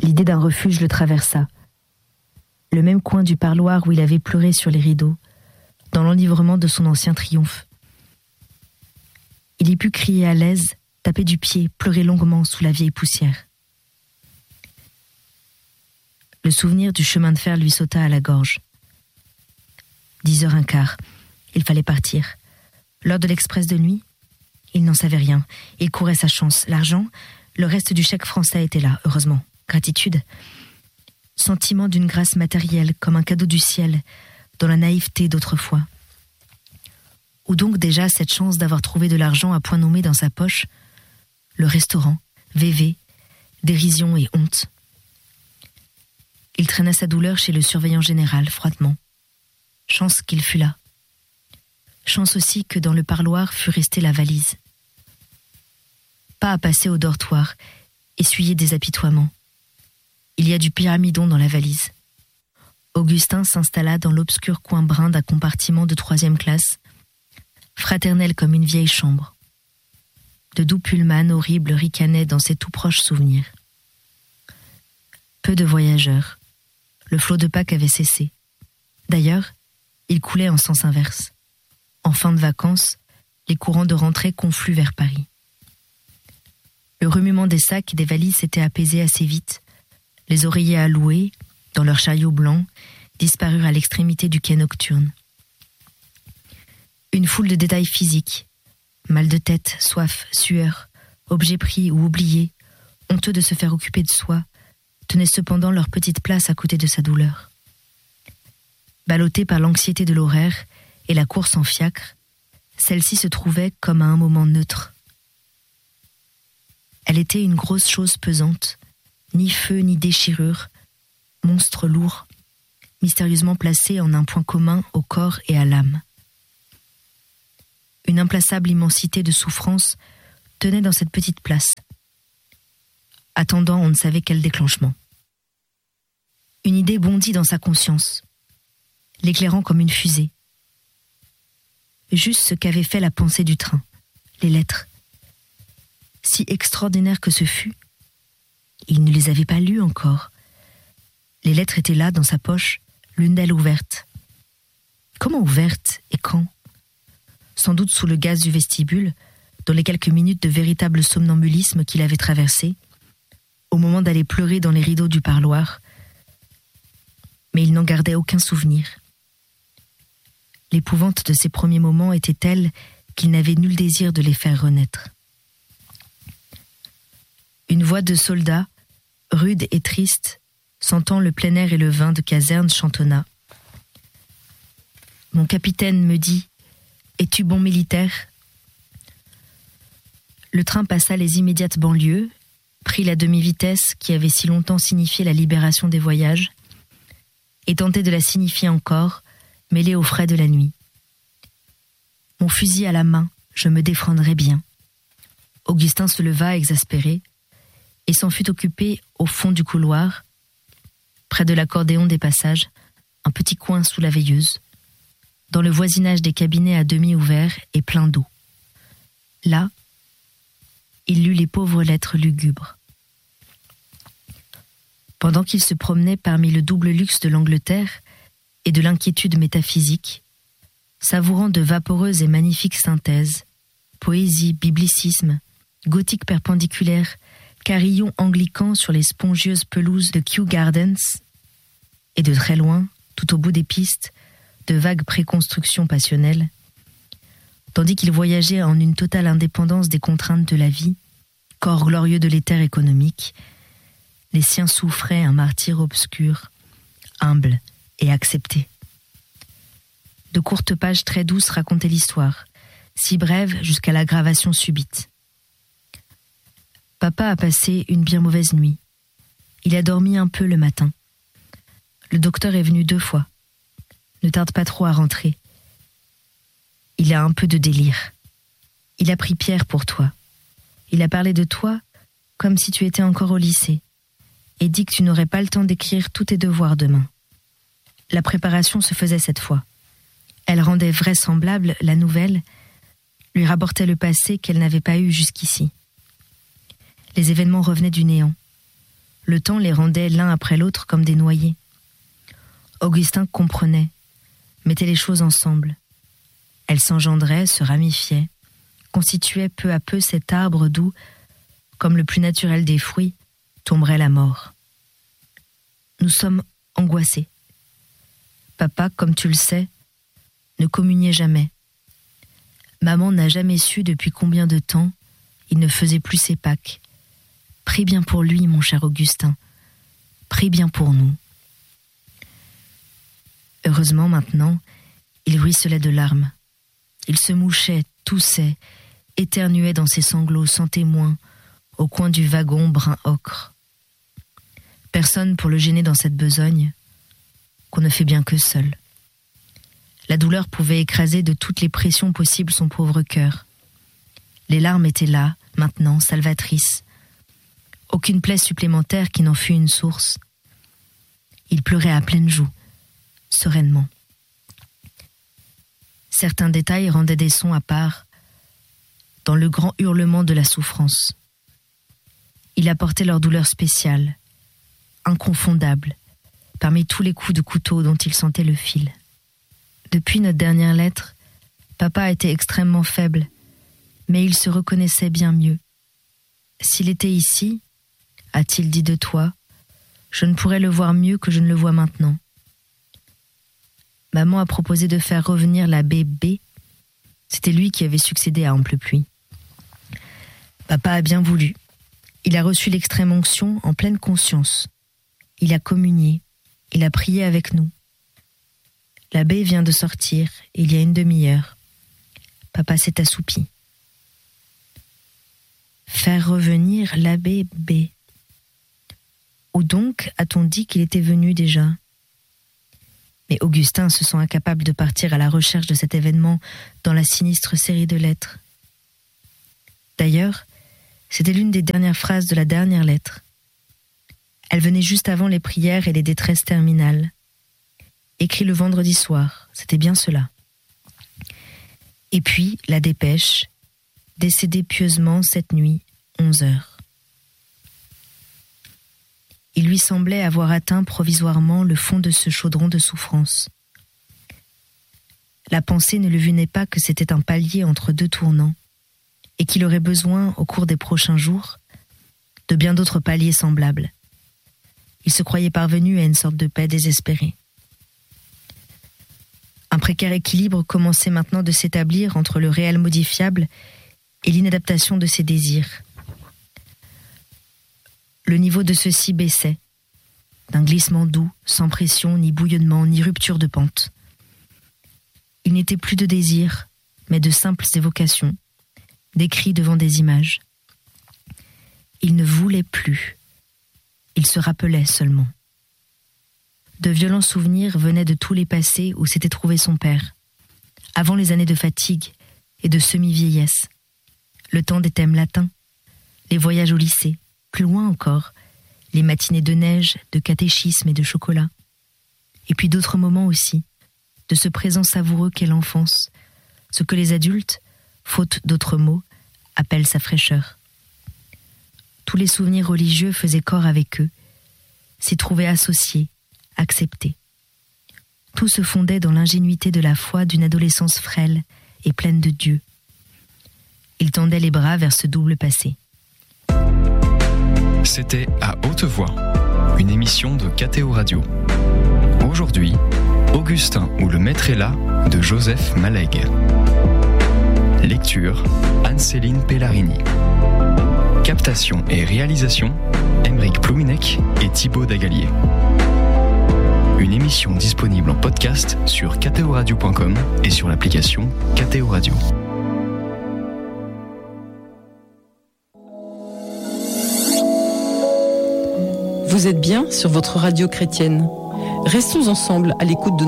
L'idée d'un refuge le traversa. Le même coin du parloir où il avait pleuré sur les rideaux, dans l'enivrement de son ancien triomphe. Il y put crier à l'aise, taper du pied, pleurer longuement sous la vieille poussière. Le souvenir du chemin de fer lui sauta à la gorge. 10h15, il fallait partir. L'heure de l'express de nuit, il n'en savait rien. Il courait sa chance. L'argent, le reste du chèque français était là, heureusement. Gratitude. Sentiment d'une grâce matérielle, comme un cadeau du ciel, dans la naïveté d'autrefois. Ou donc déjà cette chance d'avoir trouvé de l'argent à point nommé dans sa poche, le restaurant, VV, dérision et honte. Il traîna sa douleur chez le surveillant général, froidement. Chance qu'il fût là. Chance aussi que dans le parloir fût restée la valise. Pas à passer au dortoir, essuyer des apitoiements. Il y a du pyramidon dans la valise. Augustin s'installa dans l'obscur coin brun d'un compartiment de 3e classe, fraternel comme une vieille chambre. De doux pullman horribles ricanaient dans ses tout proches souvenirs. Peu de voyageurs. Le flot de Pâques avait cessé. D'ailleurs, il coulait en sens inverse. En fin de vacances, les courants de rentrée confluent vers Paris. Le remuement des sacs et des valises s'était apaisé assez vite. Les oreillers à louer, dans leur chariot blanc, disparurent à l'extrémité du quai nocturne. Une foule de détails physiques, mal de tête, soif, sueur, objets pris ou oubliés, honteux de se faire occuper de soi, tenaient cependant leur petite place à côté de sa douleur. Ballottée par l'anxiété de l'horaire et la course en fiacre, celle-ci se trouvait comme à un moment neutre. Elle était une grosse chose pesante, ni feu ni déchirure, monstre lourd, mystérieusement placé en un point commun au corps et à l'âme. Une implaçable immensité de souffrance tenait dans cette petite place, attendant on ne savait quel déclenchement. Une idée bondit dans sa conscience, l'éclairant comme une fusée. Juste ce qu'avait fait la pensée du train, les lettres. Si extraordinaire que ce fût, il ne les avait pas lues encore. Les lettres étaient là, dans sa poche, l'une d'elles ouverte. Comment ouverte et quand ? Sans doute sous le gaz du vestibule, dans les quelques minutes de véritable somnambulisme qu'il avait traversé, au moment d'aller pleurer dans les rideaux du parloir. Mais il n'en gardait aucun souvenir. L'épouvante de ces premiers moments était telle qu'il n'avait nul désir de les faire renaître. Une voix de soldat, rude et triste, sentant le plein air et le vin de caserne, chantonna. « Mon capitaine me dit, es-tu bon militaire ?» Le train passa les immédiates banlieues, prit la demi-vitesse qui avait si longtemps signifié la libération des voyages, et tentait de la signifier encore, mêlée aux frais de la nuit. Mon fusil à la main, je me défendrai bien. Augustin se leva exaspéré, et s'en fut occupé au fond du couloir, près de l'accordéon des passages, un petit coin sous la veilleuse, dans le voisinage des cabinets à demi ouverts et pleins d'eau. Là, il lut les pauvres lettres lugubres. Pendant qu'il se promenait parmi le double luxe de l'Angleterre et de l'inquiétude métaphysique, savourant de vaporeuses et magnifiques synthèses, poésie, biblicisme, gothique perpendiculaire, carillon anglican sur les spongieuses pelouses de Kew Gardens, et de très loin, tout au bout des pistes, de vagues préconstructions passionnelles, tandis qu'il voyageait en une totale indépendance des contraintes de la vie, corps glorieux de l'éther économique, les siens souffraient un martyre obscur, humble et accepté. De courtes pages très douces racontaient l'histoire, si brève jusqu'à l'aggravation subite. Papa a passé une bien mauvaise nuit. Il a dormi un peu le matin. Le docteur est venu 2 fois. Ne tarde pas trop à rentrer. Il a un peu de délire. Il a pris Pierre pour toi. Il a parlé de toi comme si tu étais encore au lycée et dit que tu n'aurais pas le temps d'écrire tous tes devoirs demain. La préparation se faisait cette fois. Elle rendait vraisemblable la nouvelle, lui rapportait le passé qu'elle n'avait pas eu jusqu'ici. Les événements revenaient du néant. Le temps les rendait l'un après l'autre comme des noyés. Augustin comprenait, mettait les choses ensemble. Elles s'engendraient, se ramifiaient, constituaient peu à peu cet arbre d'où, comme le plus naturel des fruits, tomberait la mort. Nous sommes angoissés. Papa, comme tu le sais, ne communiait jamais. Maman n'a jamais su depuis combien de temps il ne faisait plus ses Pâques. Prie bien pour lui, mon cher Augustin. Prie bien pour nous. Heureusement, maintenant, il ruisselait de larmes. Il se mouchait, toussait, éternuait dans ses sanglots sans témoin, au coin du wagon brun ocre. Personne pour le gêner dans cette besogne, qu'on ne fait bien que seul. La douleur pouvait écraser de toutes les pressions possibles son pauvre cœur. Les larmes étaient là, maintenant, salvatrices. Aucune plaie supplémentaire qui n'en fût une source. Il pleurait à pleines joues, sereinement. Certains détails rendaient des sons à part, dans le grand hurlement de la souffrance. Il apportait leur douleur spéciale, inconfondable, parmi tous les coups de couteau dont il sentait le fil. Depuis notre dernière lettre, papa était extrêmement faible, mais il se reconnaissait bien mieux. S'il était ici, a-t-il dit de toi, je ne pourrais le voir mieux que je ne le vois maintenant. Maman a proposé de faire revenir l'abbé B. C'était lui qui avait succédé à Amplepuis. Papa a bien voulu. Il a reçu l'extrême onction en pleine conscience. Il a communié. Il a prié avec nous. L'abbé vient de sortir, il y a une demi-heure. Papa s'est assoupi. Faire revenir l'abbé B. Où donc a-t-on dit qu'il était venu déjà ? Mais Augustin se sent incapable de partir à la recherche de cet événement dans la sinistre série de lettres. D'ailleurs, c'était l'une des dernières phrases de la dernière lettre. Elle venait juste avant les prières et les détresses terminales. Écrit le vendredi soir, c'était bien cela. Et puis, la dépêche, décédé pieusement cette nuit, 11h. Il lui semblait avoir atteint provisoirement le fond de ce chaudron de souffrance. La pensée ne lui venait pas que c'était un palier entre deux tournants, et qu'il aurait besoin, au cours des prochains jours, de bien d'autres paliers semblables. Il se croyait parvenu à une sorte de paix désespérée. Un précaire équilibre commençait maintenant de s'établir entre le réel modifiable et l'inadaptation de ses désirs. Le niveau de ceux-ci baissait, d'un glissement doux, sans pression, ni bouillonnement, ni rupture de pente. Il n'était plus de désirs, mais de simples évocations, des cris devant des images. Il ne voulait plus, il se rappelait seulement. De violents souvenirs venaient de tous les passés où s'était trouvé son père, avant les années de fatigue et de semi-vieillesse, le temps des thèmes latins, les voyages au lycée, plus loin encore, les matinées de neige, de catéchisme et de chocolat. Et puis d'autres moments aussi, de ce présent savoureux qu'est l'enfance, ce que les adultes, faute d'autres mots, appellent sa fraîcheur. Tous les souvenirs religieux faisaient corps avec eux, s'y trouvaient associés, acceptés. Tout se fondait dans l'ingénuité de la foi d'une adolescence frêle et pleine de Dieu. Il tendait les bras vers ce double passé. C'était À Haute Voix, une émission de KTO Radio. Aujourd'hui, Augustin ou le maître est là de Joseph Malègue. Lecture, Anne-Céline Pellarini. Captation et réalisation, Aymeric Plouminec et Thibaut Dagalier. Une émission disponible en podcast sur ktoradio.com et sur l'application KTO Radio. Vous êtes bien sur votre radio chrétienne. Restons ensemble à l'écoute de